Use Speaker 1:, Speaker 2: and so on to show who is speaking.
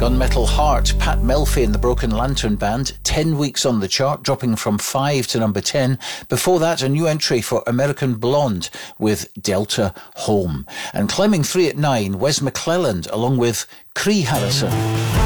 Speaker 1: Gunmetal Heart, Pat Melfi and the Broken Lantern Band, 10 weeks on the chart, dropping from 5 to number 10. Before that, a new entry for American Blonde with Delta Home. And climbing 3 at 9, Wes McClelland along with Cree Harrison.